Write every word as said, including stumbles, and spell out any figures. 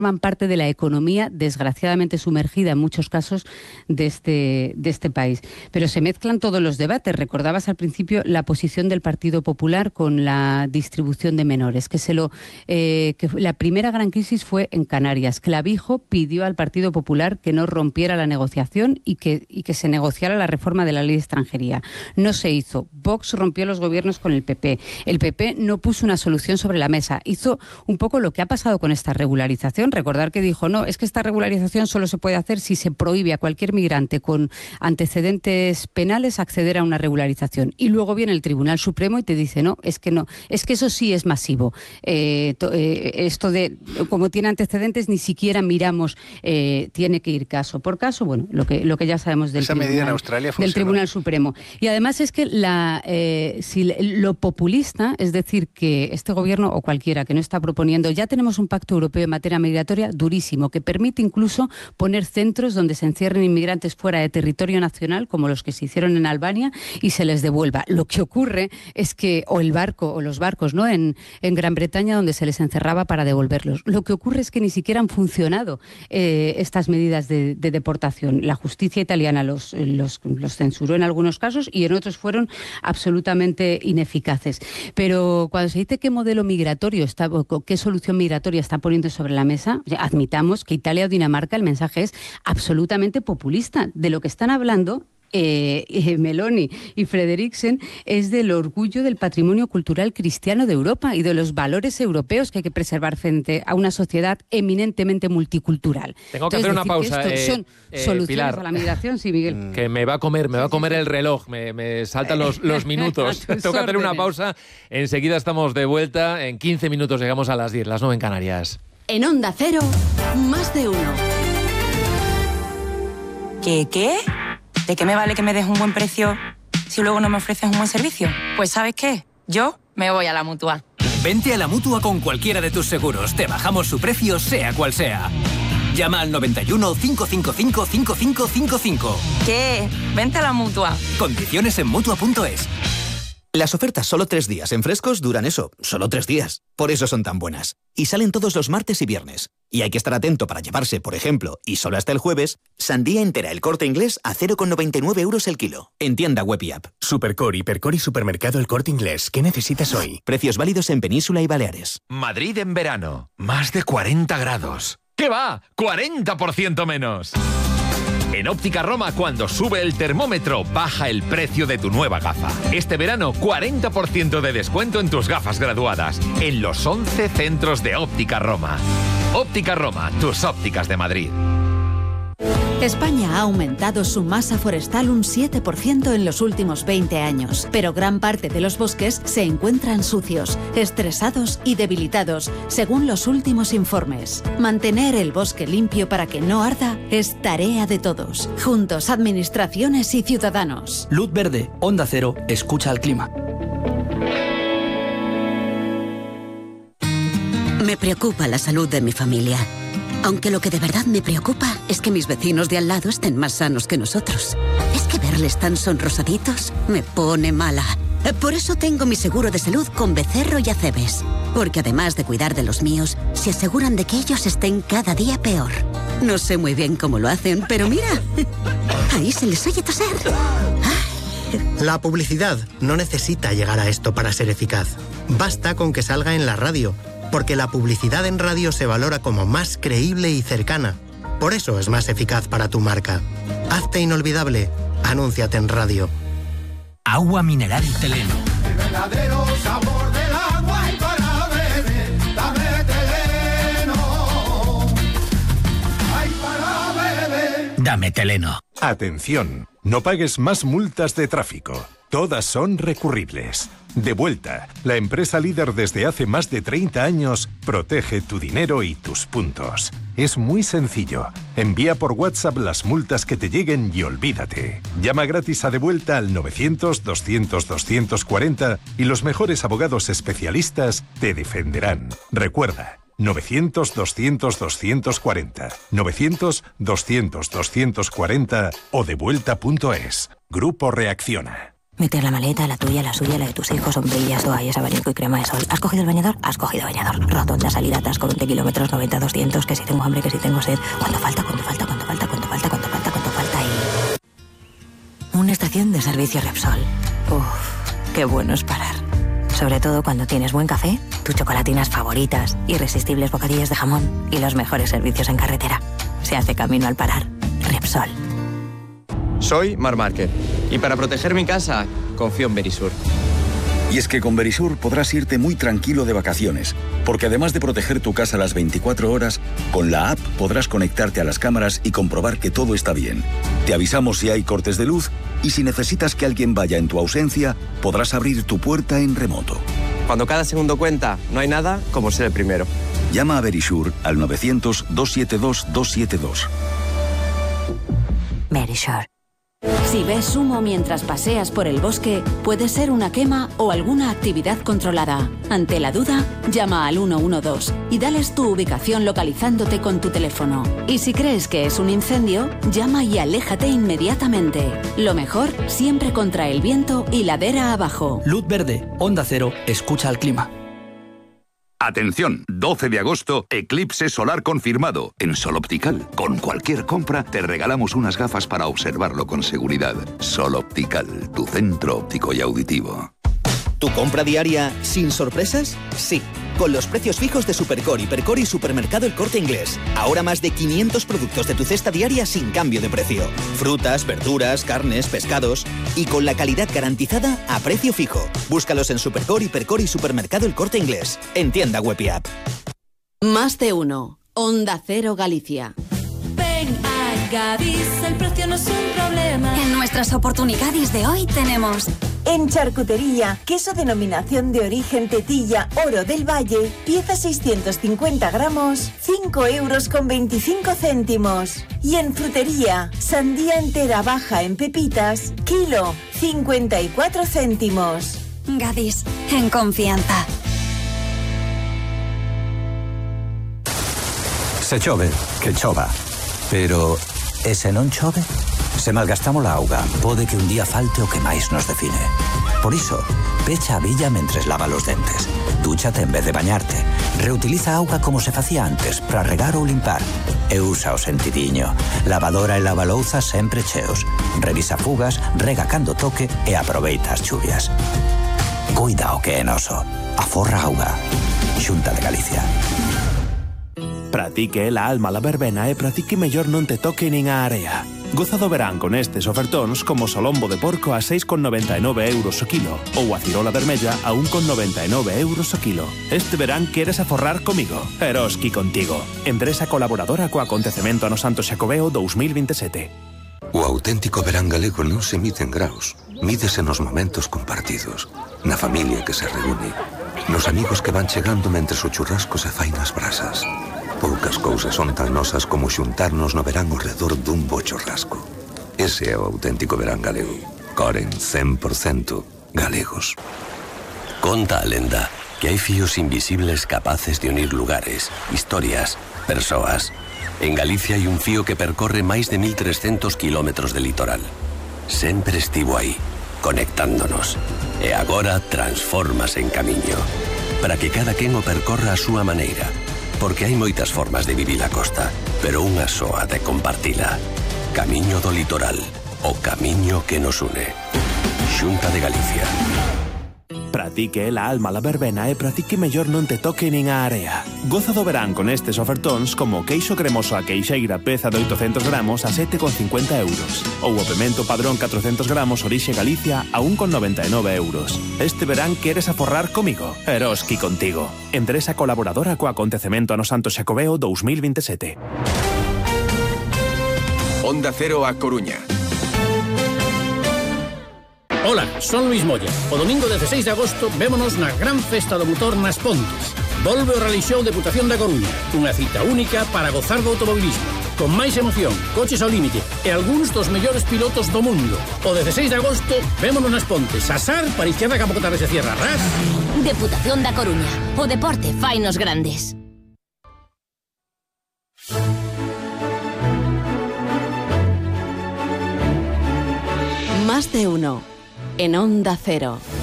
forman parte de la economía desgraciadamente sumergida en muchos casos de este, de este país. Pero se mezclan todos los debates. Recordabas al principio la posición del Partido Popular con la distribución de menores, que, se lo, eh, que la primera gran crisis fue en Canarias. Clavijo pidió al Partido Popular que no rompiera la negociación y que, y que se negociara la reforma de la ley de extranjería. No se hizo. Vox rompió los gobiernos con el P P. El P P no puso una solución sobre la mesa. Hizo un poco lo que ha pasado con esta regularización. Recordar que dijo, no, es que esta regularización solo se puede hacer si se prohíbe a cualquier migrante con antecedentes penales acceder a una regularización. Y luego viene el Tribunal Supremo y te dice, no, es que no, es que eso sí es masivo. Eh, to, eh, esto de, como tiene antecedentes, ni siquiera miramos, eh, tiene que ir caso por caso, bueno, lo que, lo que ya sabemos del, Esa tribunal, medida en Australia del Tribunal Supremo. Y además es que la, eh, si lo populista, es decir, que este gobierno o cualquiera que no está proponiendo, ya tenemos un pacto europeo en materia migratoria durísimo, que permite incluso poner centros donde se encierren inmigrantes fuera de territorio nacional, como los que se hicieron en Albania, y se les devuelva. Lo que ocurre es que, o el barco, o los barcos, ¿no?, en, en Gran Bretaña, donde se les encerraba para devolverlos. Lo que ocurre es que ni siquiera han funcionado eh, estas medidas de, de deportación. La justicia italiana los, los, los censuró en algunos casos y en otros fueron absolutamente ineficaces. Pero cuando se dice qué modelo migratorio está, qué solución migratoria está poniendo sobre la mesa, admitamos que Italia o Dinamarca, el mensaje es absolutamente populista. De lo que están hablando Eh, eh, Meloni y Frederiksen es del orgullo del patrimonio cultural cristiano de Europa y de los valores europeos que hay que preservar frente a una sociedad eminentemente multicultural. Tengo que Entonces, hacer una pausa. Que estos eh, son eh, soluciones Pilar, a la migración, sí, Miguel. Que me va a comer, me va a comer el reloj, me, me saltan los, los minutos. Tengo que hacer una pausa. Enseguida estamos de vuelta. En quince minutos llegamos a las diez, las nueve en Canarias. En Onda Cero, más de uno. ¿Qué, qué? ¿De qué me vale que me des un buen precio si luego no me ofreces un buen servicio? Pues ¿sabes qué? Yo me voy a la Mutua. Vente a la Mutua con cualquiera de tus seguros. Te bajamos su precio, sea cual sea. Llama al noventa y uno, cinco cinco cinco, cinco cinco cinco cinco. ¿Qué? Vente a la Mutua. Condiciones en Mutua punto es. Las ofertas solo tres días en Frescos duran eso, solo tres días. Por eso son tan buenas. Y salen todos los martes y viernes. Y hay que estar atento para llevarse, por ejemplo, y solo hasta el jueves, sandía entera El Corte Inglés a cero coma noventa y nueve euros el kilo. En tienda web y app. Supercore, Hipercore y Supermercado El Corte Inglés. ¿Qué necesitas hoy? Precios válidos en Península y Baleares. Madrid en verano. Más de cuarenta grados. ¿Qué va? ¡cuarenta por ciento menos! En Óptica Roma, cuando sube el termómetro, baja el precio de tu nueva gafa. Este verano, cuarenta por ciento de descuento en tus gafas graduadas, en los once centros de Óptica Roma. Óptica Roma, tus ópticas de Madrid. España ha aumentado su masa forestal un siete por ciento en los últimos veinte años, pero gran parte de los bosques se encuentran sucios, estresados y debilitados, según los últimos informes. Mantener el bosque limpio para que no arda es tarea de todos, juntos administraciones y ciudadanos. Luz verde, Onda Cero, escucha al clima. Me preocupa la salud de mi familia. Aunque lo que de verdad me preocupa es que mis vecinos de al lado estén más sanos que nosotros. Es que verles tan sonrosaditos me pone mala. Por eso tengo mi seguro de salud con Becerro y Acebes. Porque además de cuidar de los míos, se aseguran de que ellos estén cada día peor. No sé muy bien cómo lo hacen, pero mira, ahí se les oye toser. La publicidad no necesita llegar a esto para ser eficaz. Basta con que salga en la radio. Porque la publicidad en radio se valora como más creíble y cercana. Por eso es más eficaz para tu marca. Hazte inolvidable. Anúnciate en radio. Agua mineral Teleno. El verdadero sabor del agua y para beber, dame Teleno. Ay, para beber. Dame Teleno. Atención, no pagues más multas de tráfico. Todas son recurribles. Devuelta, la empresa líder desde hace más de treinta años, protege tu dinero y tus puntos. Es muy sencillo. Envía por WhatsApp las multas que te lleguen y olvídate. Llama gratis a Devuelta al novecientos, doscientos, doscientos cuarenta y los mejores abogados especialistas te defenderán. Recuerda, novecientos, doscientos, doscientos cuarenta, novecientos, doscientos, doscientos cuarenta o devuelta punto es. Grupo Reacciona. Meter la maleta, la tuya, la suya, la de tus hijos, sombrillas, toallas, abanico y crema de sol. ¿Has cogido el bañador? Has cogido bañador. Rotonda, salida, atasco, veinte kilómetros, noventa, doscientos, que si tengo hambre, que si tengo sed. ¿Cuánto falta? ¿Cuánto falta? ¿Cuánto falta? ¿Cuánto falta? ¿Cuánto falta? ¿Cuánto falta? Y... una estación de servicio Repsol. Uf, qué bueno es parar. Sobre todo cuando tienes buen café, tus chocolatinas favoritas, irresistibles bocadillos de jamón y los mejores servicios en carretera. Se hace camino al parar. Repsol. Soy Marc Márquez y para proteger mi casa confío en Verisur. Y es que con Verisur podrás irte muy tranquilo de vacaciones, porque además de proteger tu casa las veinticuatro horas, con la app podrás conectarte a las cámaras y comprobar que todo está bien. Te avisamos si hay cortes de luz y si necesitas que alguien vaya en tu ausencia, podrás abrir tu puerta en remoto. Cuando cada segundo cuenta, no hay nada como ser el primero. Llama a Verisur al novecientos, doscientos setenta y dos, doscientos setenta y dos. Verisur. Si ves humo mientras paseas por el bosque, puede ser una quema o alguna actividad controlada. Ante la duda, llama al uno uno dos y dales tu ubicación localizándote con tu teléfono. Y si crees que es un incendio, llama y aléjate inmediatamente. Lo mejor, siempre contra el viento y ladera abajo. Luz verde, Onda Cero, escucha al clima. Atención, doce de agosto, eclipse solar confirmado. En Sol Optical, con cualquier compra, te regalamos unas gafas para observarlo con seguridad. Sol Optical, tu centro óptico y auditivo. ¿Tu compra diaria sin sorpresas? Sí, con los precios fijos de Supercore, Hipercore y Supermercado El Corte Inglés. Ahora más de quinientos productos de tu cesta diaria sin cambio de precio. Frutas, verduras, carnes, pescados y con la calidad garantizada a precio fijo. Búscalos en Supercore, Hipercore y Supermercado El Corte Inglés. En tienda web y app. Más de uno. Onda Cero Galicia. Ven a Gadis, el precio no es un problema. En nuestras oportunidades de hoy tenemos... En charcutería, queso denominación de origen Tetilla Oro del Valle, pieza seiscientos cincuenta gramos, cinco euros con veinticinco céntimos. Y en frutería, sandía entera baja en pepitas, kilo, cincuenta y cuatro céntimos. Gadis, en confianza. Se chove, que chova. Pero, e se non chove? Se malgastamos la auga, pode que un día falte o que máis nos define. Por iso, pecha a billa mentres lava los dentes. Dúchate en vez de bañarte. Reutiliza auga como se facía antes, para regar ou limpar. E usa o sentidiño. Lavadora e lavalouzas sempre cheos. Revisa fugas, rega cando toque e aproveita as chuvias. Cuida o que é noso. Aforra auga. Xunta de Galicia. Pratique la alma la verbena e pratique mellor non te toque nin a area. Goza do verán con estes ofertóns como solombo de porco a seis con noventa e nove euros o kilo ou a cirola vermella a un con noventa e nove euros o kilo. Este verán queres aforrar comigo. Eroski contigo. Empresa colaboradora co acontecemento ano Santo Xacobeo dos mil veintisiete. O auténtico verán galego non se mide en graus. Mídese nos momentos compartidos, na familia que se reúne, nos amigos que van chegando mentres o churrasco se fai nas brasas. Poucas cousas son tan nosas como xuntarnos no verán ao redor dun bo churrasco. Ese é o auténtico verán galego. Coren cen por cento galegos. Conta a lenda que hai fíos invisibles capaces de unir lugares, historias, persoas. En Galicia hai un fío que percorre máis de mil trescentos kilómetros de litoral. Sempre estivo aí, conectándonos. E agora transformas en camiño. Para que cada quen o percorra a súa maneira. Porque hai moitas formas de vivir a costa, pero unha soa de compartila. Camiño do litoral, o camiño que nos une. Xunta de Galicia. Pratique la alma la verbena e pratique mellor non te toque nin a area. Goza do verán con estes ofertóns como queixo cremoso a queixeira peza de oitocentos gramos a sete con cincuenta euros ou o pemento padrón catrocentos gramos orixe Galicia a un con noventa e nove euros. Este verán queres aforrar comigo. Eroski contigo. Empresa colaboradora co acontecemento ano Santo Xacobeo dos mil veintisiete. Onda Cero a Coruña. Ola, son Luis Moya. O domingo dezasseis de agosto vémonos na gran festa do motor nas Pontes. Volve o Rally Show Deputación da Coruña. Unha cita única para gozar do automobilismo. Con máis emoción, coches ao límite e algúns dos mellores pilotos do mundo. O dezasseis de agosto vémonos nas Pontes. Asar para izquierda Campo Tarde se cierra. Ras. Deputación da Coruña. O deporte fainos grandes. Más de uno. en Onda Cero.